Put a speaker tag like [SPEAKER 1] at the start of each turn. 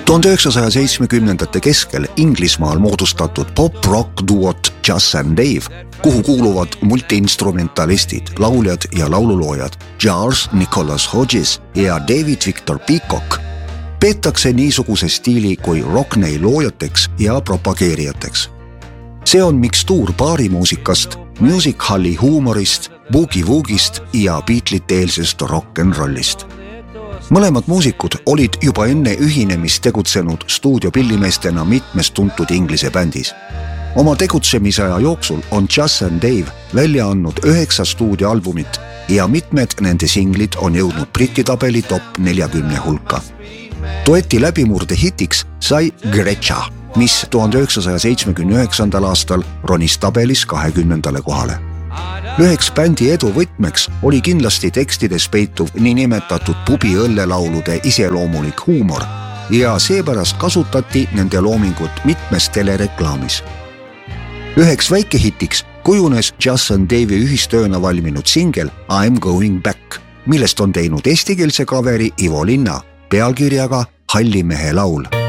[SPEAKER 1] 1970ndate keskel Inglismaal moodustatud pop-rock duot Jas and Dave, kuhu kuuluvad multiinstrumentalistid, lauljad ja laululoojad Charles Nicholas Hodges ja David Victor Peacock, peetakse niisuguse stiili kui rockney loojateks ja propageerijateks. See on mikstuur baarimuusikast, music halli huumorist, boogie-woogist ja Beatlesite-eelsest rock'n'rollist. Mõlemad muusikud olid juba enne ühinemist tegutsenud stuudiopillimeestena mitmes tuntud Inglise bändis. Oma tegutsemisaja jooksul on Jas and Dave välja andnud 9 stuudioalbumit ja mitmed nende singlid on jõudnud Briti-tabeli top 40 hulka. Dueti läbimurde hitiks sai Grecha, mis 1979. aastal ronis tabelis 20. kohale. Üheks bändi edu võtmeks oli kindlasti tekstides peituv niinimetatud pubiõllelaulude iseloomulik huumor ja seepärast kasutati nende loomingut mitmes telereklaamis. Üheks väikehitiks kujunes Jas and Dave'i ühistööna valminud singel I'm Going Back, millest on teinud eestikeelse kaveri Ivo Linna pealkirjaga Hallimehe laul.